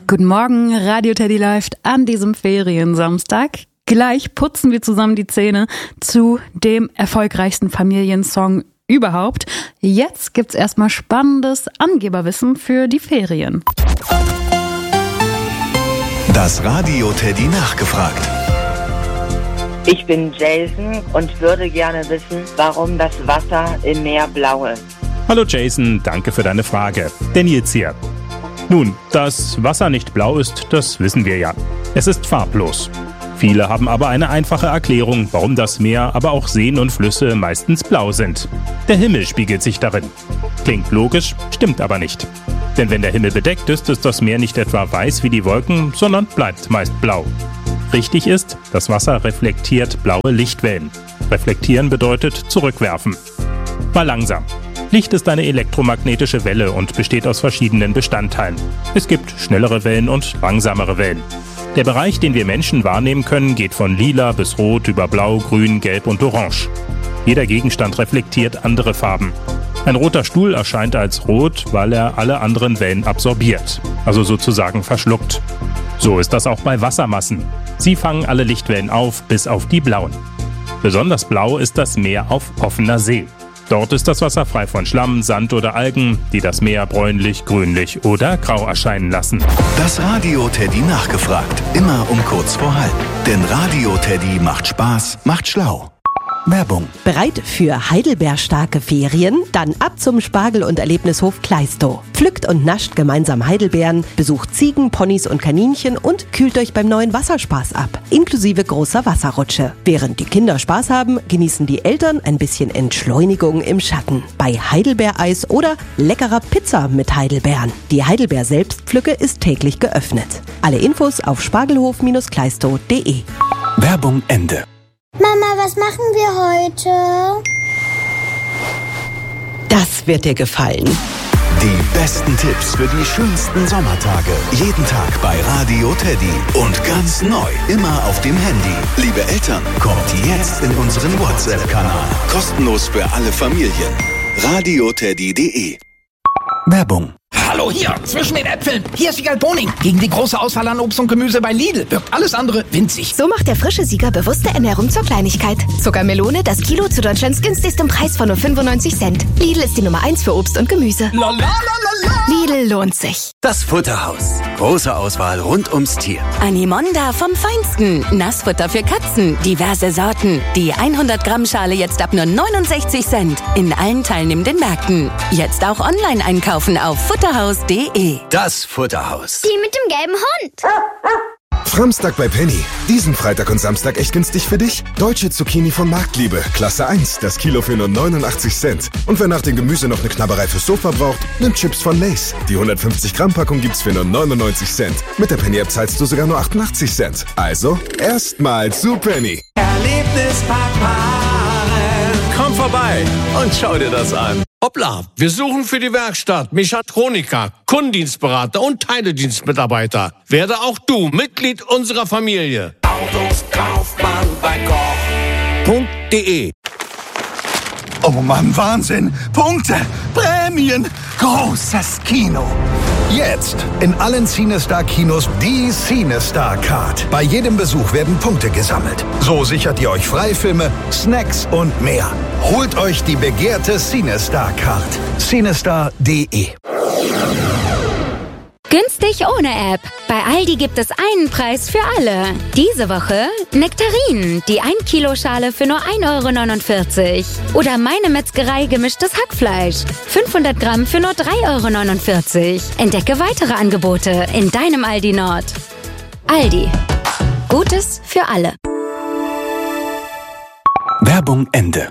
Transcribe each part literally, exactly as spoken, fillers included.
Guten Morgen, Radio Teddy läuft an diesem Feriensamstag. Gleich putzen wir zusammen die Zähne zu dem erfolgreichsten Familiensong überhaupt. Jetzt gibt's erstmal spannendes Angeberwissen für die Ferien. Das Radio Teddy nachgefragt. Ich bin Jason und würde gerne wissen, warum das Wasser im Meer blau ist. Hallo Jason, danke für deine Frage. Der Nils hier. Nun, dass Wasser nicht blau ist, das wissen wir ja. Es ist farblos. Viele haben aber eine einfache Erklärung, warum das Meer, aber auch Seen und Flüsse meistens blau sind. Der Himmel spiegelt sich darin. Klingt logisch, stimmt aber nicht. Denn wenn der Himmel bedeckt ist, ist das Meer nicht etwa weiß wie die Wolken, sondern bleibt meist blau. Richtig ist, das Wasser reflektiert blaue Lichtwellen. Reflektieren bedeutet zurückwerfen. Mal langsam. Licht ist eine elektromagnetische Welle und besteht aus verschiedenen Bestandteilen. Es gibt schnellere Wellen und langsamere Wellen. Der Bereich, den wir Menschen wahrnehmen können, geht von lila bis rot über blau, grün, gelb und orange. Jeder Gegenstand reflektiert andere Farben. Ein roter Stuhl erscheint als rot, weil er alle anderen Wellen absorbiert, also sozusagen verschluckt. So ist das auch bei Wassermassen. Sie fangen alle Lichtwellen auf, bis auf die blauen. Besonders blau ist das Meer auf offener See. Dort ist das Wasser frei von Schlamm, Sand oder Algen, die das Meer bräunlich, grünlich oder grau erscheinen lassen. Das Radio Teddy nachgefragt. Immer um kurz vor halb. Denn Radio Teddy macht Spaß, macht schlau. Werbung. Bereit für heidelbeerstarke Ferien? Dann ab zum Spargel- und Erlebnishof Kleistow. Pflückt und nascht gemeinsam Heidelbeeren, besucht Ziegen, Ponys und Kaninchen und kühlt euch beim neuen Wasserspaß ab. Inklusive großer Wasserrutsche. Während die Kinder Spaß haben, genießen die Eltern ein bisschen Entschleunigung im Schatten. Bei Heidelbeereis oder leckerer Pizza mit Heidelbeeren. Die Heidelbeer-Selbstpflücke ist täglich geöffnet. Alle Infos auf spargelhof Kleistow punkt de. Werbung Ende. Mama, was machen wir heute? Das wird dir gefallen. Die besten Tipps für die schönsten Sommertage. Jeden Tag bei Radio Teddy. Und ganz neu, immer auf dem Handy. Liebe Eltern, kommt jetzt in unseren WhatsApp-Kanal. Kostenlos für alle Familien. radio teddy punkt de. Werbung. Hallo hier, zwischen den Äpfeln. Hier ist Siegal Boning. Gegen die große Auswahl an Obst und Gemüse bei Lidl wirkt alles andere winzig. So macht der frische Sieger bewusste Ernährung zur Kleinigkeit. Zuckermelone, das Kilo zu Deutschlands günstigstem Preis von nur fünfundneunzig Cent. Lidl ist die Nummer eins für Obst und Gemüse. La, la, la, la, la. Lidl lohnt sich. Das Futterhaus. Große Auswahl rund ums Tier. Animonda vom Feinsten. Nassfutter für Katzen. Diverse Sorten. Die hundert Gramm Schale jetzt ab nur neunundsechzig Cent. In allen teilnehmenden Märkten. Jetzt auch online einkaufen auf futterhaus punkt de. Das Futterhaus. Die mit dem gelben Hund. Framstag bei Penny. Diesen Freitag und Samstag echt günstig für dich. Deutsche Zucchini von Marktliebe. Klasse eins. Das Kilo für nur neunundachtzig Cent. Und wer nach dem Gemüse noch eine Knabberei fürs Sofa braucht, nimmt Chips von Lay's. Die hundertfünfzig Gramm Packung gibt's für nur neunundneunzig Cent. Mit der Penny-App zahlst du sogar nur achtundachtzig Cent. Also, erstmal zu Penny. Erlebnispark Maren. Komm vorbei und schau dir das an. Hoppla, wir suchen für die Werkstatt Mechatroniker, Kundendienstberater und Teiledienstmitarbeiter. Werde auch du Mitglied unserer Familie. Autos kauft man bei Koch punkt de. Oh Mann, Wahnsinn! Punkte! Prämien! Großes Kino! Jetzt in allen CineStar-Kinos die CineStar-Card. Bei jedem Besuch werden Punkte gesammelt. So sichert ihr euch Freifilme, Snacks und mehr. Holt euch die begehrte CineStar-Card. CineStar punkt de. Günstig ohne App. Bei Aldi gibt es einen Preis für alle. Diese Woche Nektarinen, die ein Kilo Schale für nur ein Euro neunundvierzig. Oder Meine Metzgerei gemischtes Hackfleisch. fünfhundert Gramm für nur drei Euro neunundvierzig. Entdecke weitere Angebote in deinem Aldi Nord. Aldi. Gutes für alle. Werbung Ende.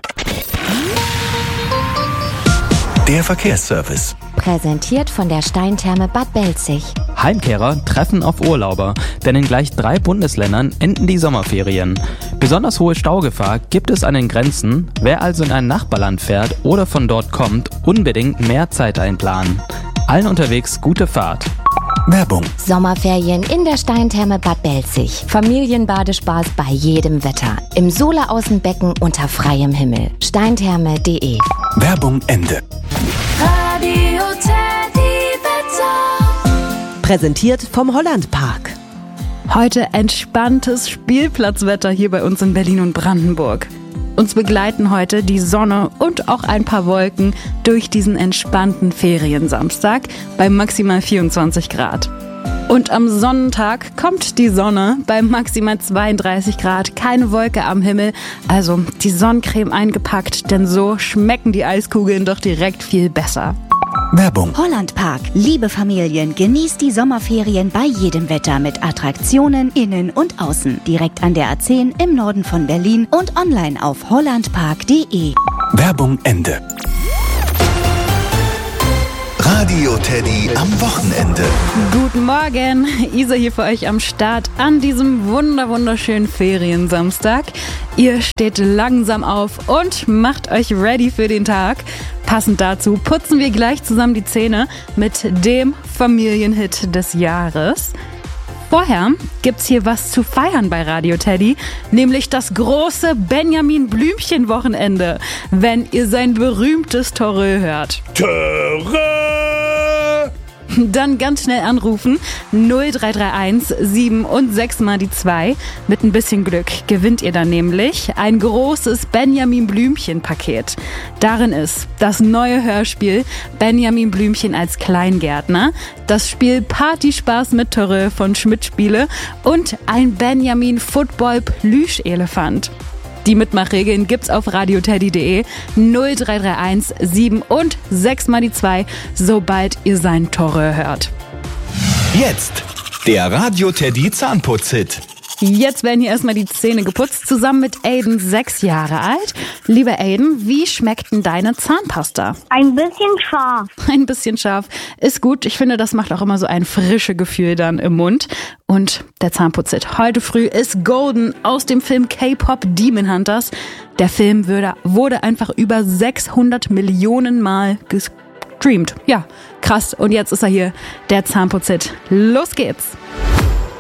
Der Verkehrsservice. Präsentiert von der Steintherme Bad Belzig. Heimkehrer treffen auf Urlauber, denn in gleich drei Bundesländern enden die Sommerferien. Besonders hohe Staugefahr gibt es an den Grenzen. Wer also in ein Nachbarland fährt oder von dort kommt, unbedingt mehr Zeit einplanen. Allen unterwegs gute Fahrt. Werbung. Sommerferien in der Steintherme Bad Belzig. Familienbadespaß bei jedem Wetter. Im Sola-Außenbecken unter freiem Himmel. steintherme punkt de. Werbung Ende. Radio Teddy Wetter. Präsentiert vom Holland Park. Heute entspanntes Spielplatzwetter hier bei uns in Berlin und Brandenburg. Uns begleiten heute die Sonne und auch ein paar Wolken durch diesen entspannten Feriensamstag bei maximal vierundzwanzig Grad. Und am Sonnentag kommt die Sonne bei maximal zweiunddreißig Grad, keine Wolke am Himmel, also die Sonnencreme eingepackt, denn so schmecken die Eiskugeln doch direkt viel besser. Werbung. Holland Park. Liebe Familien, genießt die Sommerferien bei jedem Wetter mit Attraktionen innen und außen. Direkt an der A zehn im Norden von Berlin und online auf hollandpark punkt de. Werbung Ende. Radio Teddy am Wochenende. Guten Morgen, Isa hier für euch am Start an diesem wunder wunderschönen Feriensamstag. Ihr steht langsam auf und macht euch ready für den Tag. Passend dazu putzen wir gleich zusammen die Zähne mit dem Familienhit des Jahres. Vorher gibt's hier was zu feiern bei Radio Teddy, nämlich das große Benjamin Blümchen-Wochenende, wenn ihr sein berühmtes Torö hört. Torö! Dann ganz schnell anrufen, null drei drei eins sieben und sechs mal die zwei. Mit ein bisschen Glück gewinnt ihr dann nämlich ein großes Benjamin Blümchen-Paket. Darin ist das neue Hörspiel Benjamin Blümchen als Kleingärtner, das Spiel Partyspaß mit Torö von Schmidt Spiele und ein Benjamin Football Plüschelefant. Die Mitmachregeln gibt's auf radioteddy punkt de null drei drei eins sieben und sechs mal die zwei, sobald ihr sein Torö hört. Jetzt der Radio Teddy Zahnputz-Hit. Jetzt werden hier erstmal die Zähne geputzt, zusammen mit Aiden, sechs Jahre alt. Lieber Aiden, wie schmeckt denn deine Zahnpasta? Ein bisschen scharf. Ein bisschen scharf. Ist gut. Ich finde, das macht auch immer so ein frisches Gefühl dann im Mund. Und der Zahnputzhit heute früh ist Golden aus dem Film K-Pop Demon Hunters. Der Film wurde, wurde einfach über sechshundert Millionen Mal gestreamt. Ja, krass. Und jetzt ist er hier, der Zahnputzhit. Los geht's.